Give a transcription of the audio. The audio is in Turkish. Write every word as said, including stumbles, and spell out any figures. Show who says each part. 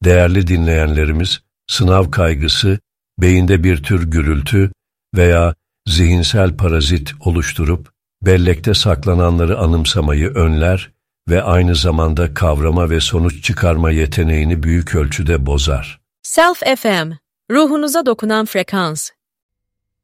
Speaker 1: Değerli dinleyenlerimiz, sınav kaygısı, beyinde bir tür gürültü veya zihinsel parazit oluşturup, bellekte saklananları anımsamayı önler ve aynı zamanda kavrama ve sonuç çıkarma yeteneğini büyük ölçüde bozar.
Speaker 2: Self F M, ruhunuza dokunan frekans.